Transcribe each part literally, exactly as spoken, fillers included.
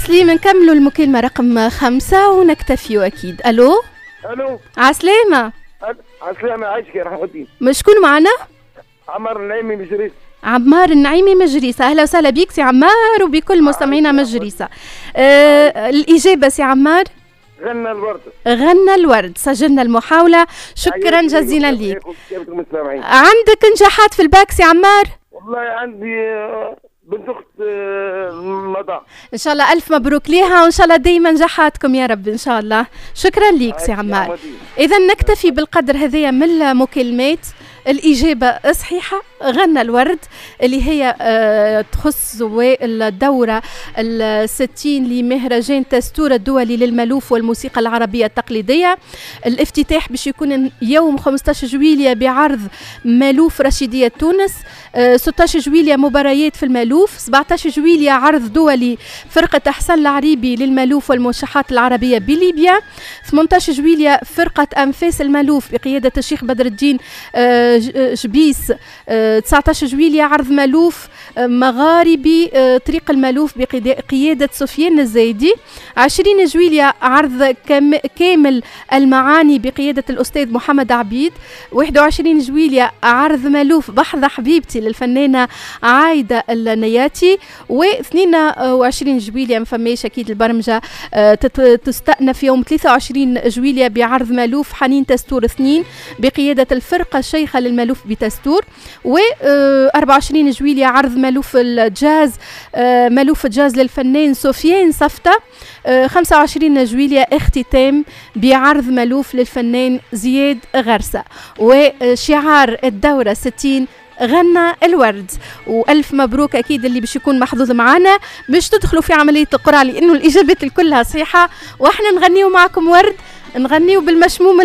تسليم. نكملوا المكالمة رقم خمسة ونكتفيوا أكيد. ألو الو عسلامة. عسلامة عايشك يا رحمة الدين. شكون معنا؟ عمار النعيمي مجريس. عمار النعيمي مجريسة. أهلا وسهلا بيك سي عمار وبكل مستمعينا مجريسة. آه الإجابة سي عمار غنى الورد. غنى الورد. سجلنا المحاولة. شكرا جزيلا ليك. عندك نجاحات في الباك سي عمار؟ والله عندي بنت اخت مضى. ان شاء الله الف مبروك ليها وان شاء الله دائما نجاحاتكم يا رب ان شاء الله. شكرا ليك سي عمار. اذا نكتفي بالقدر هذايا من المكالمات. الإجابة صحيحة غنى الورد اللي هي آه تخص الدورة الستين لمهرجان تستور الدولي للملوف والموسيقى العربية التقليدية. الافتتاح باش يكون يوم خمسة عشر جويلية بعرض مالوف رشيدية تونس. آه ستة عشر جويلية مباريات في المالوف. سبعة عشر جويلية عرض دولي فرقة حسن العريبي للمالوف والموشحات العربية بليبيا. ثمانية عشر جويلية فرقة أنفاس المالوف بقيادة الشيخ بدر الدين آه جبيس. تسعة عشر جويلية عرض مالوف مغاربي طريق المالوف بقيادة سفيان الزايدي. عشرين جويلية عرض كامل المعاني بقيادة الأستاذ محمد عبيد. واحد وعشرين جويلية عرض مالوف بحظة حبيبتي للفنانة عايدة النياتي. واثنين وعشرين جويلية مفماش أكيد البرمجة تستأنف يوم ثلاثة وعشرين جويلية بعرض مالوف حنين تستور اثنين بقيادة الفرقة الشيخة للمالوف بتستور. و أربعة وعشرين جويلية عرض مالوف الجاز مالوف الجاز للفنان سفيان صفتة. خمسة وعشرين جويلية اختتام بعرض مالوف للفنان زياد غرسة. وشعار الدورة ستين غنى الورد. والف مبروك اكيد اللي باش يكون محظوظ معنا باش تدخلوا في عمليه القرعه لانه الاجابات كلها صحيحه. واحنا نغنيو معكم ورد، نغنيو بالمشموم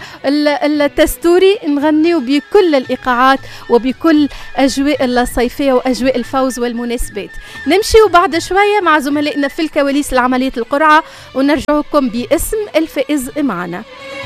التستوري، نغنيو بكل الايقاعات وبكل اجواء الصيفيه واجواء الفوز والمناسبات. نمشيو بعد شويه مع زملائنا في الكواليس لعمليه القرعه ونرجعكم باسم الفائز معنا.